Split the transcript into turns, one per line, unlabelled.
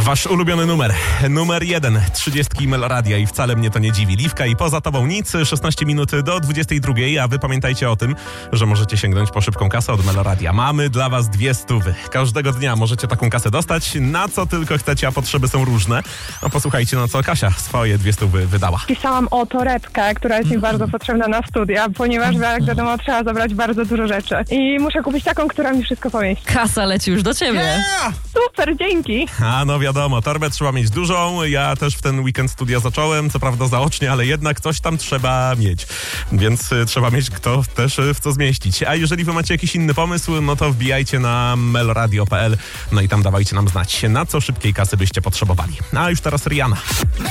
Wasz ulubiony numer 1, 30 Meloradia i wcale mnie to nie dziwi. Liwka i Poza tobą nic, 16 minut do 22, a wy pamiętajcie o tym, że możecie sięgnąć po szybką kasę od Meloradia. Mamy dla was 200. Każdego dnia możecie taką kasę dostać, na co tylko chcecie, a potrzeby są różne. No posłuchajcie, na co Kasia swoje 200 wydała.
Pisałam o torebkę, która jest mi bardzo potrzebna na studia, ponieważ jak wiadomo trzeba zabrać bardzo dużo rzeczy. I muszę kupić taką, która mi wszystko pomieści.
Kasa leci już do ciebie.
Yeah!
Super, dzięki!
A no wiadomo, torbę trzeba mieć dużą. Ja też w ten weekend studia zacząłem, co prawda zaocznie, ale jednak coś tam trzeba mieć. Więc trzeba mieć kto też w co zmieścić. A jeżeli wy macie jakiś inny pomysł, no to wbijajcie na meloradio.pl, no i tam dawajcie nam znać, na co szybkiej kasy byście potrzebowali. A już teraz Rihanna.